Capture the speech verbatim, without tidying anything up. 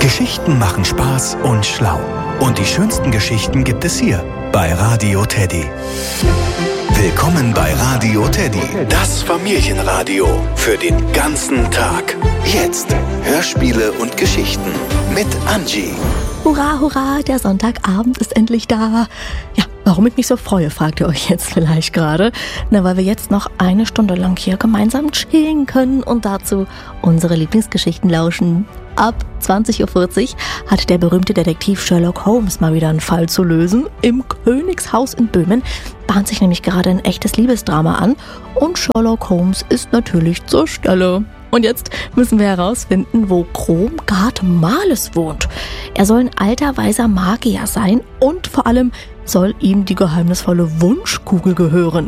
Geschichten machen Spaß und schlau. Und die schönsten Geschichten gibt es hier bei Radio Teddy. Willkommen bei Radio Teddy, das Familienradio für den ganzen Tag. Jetzt Hörspiele und Geschichten mit Angie. Hurra, hurra, der Sonntagabend ist endlich da. Ja, warum ich mich so freue, fragt ihr euch jetzt vielleicht gerade. Na, weil wir jetzt noch eine Stunde lang hier gemeinsam chillen können und dazu unsere Lieblingsgeschichten lauschen. Ab zwanzig Uhr vierzig hat der berühmte Detektiv Sherlock Holmes mal wieder einen Fall zu lösen. Im Königshaus in Böhmen bahnt sich nämlich gerade ein echtes Liebesdrama an und Sherlock Holmes ist natürlich zur Stelle. Und jetzt müssen wir herausfinden, wo Kromgard Marles wohnt. Er soll ein alter, weiser Magier sein und vor allem soll ihm die geheimnisvolle Wunschkugel gehören.